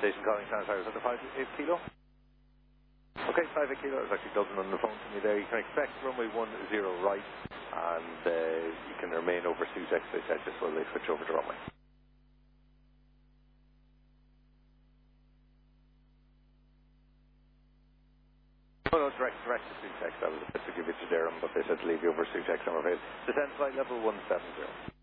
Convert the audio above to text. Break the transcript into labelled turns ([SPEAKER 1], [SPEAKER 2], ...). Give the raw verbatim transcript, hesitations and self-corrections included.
[SPEAKER 1] Station calling San Cyrus at the five eight kilo. Okay, five eight kilo, there's actually Dublin on the phone to me there. You can expect runway one zero right, and uh, you can remain over Sutex, they said, just while they switch over to runway. No, no, direct, direct to Sutex. That was a bit to give it to Durham, but they said to leave you over Sutex, I'm afraid. Descent flight level one seven zero.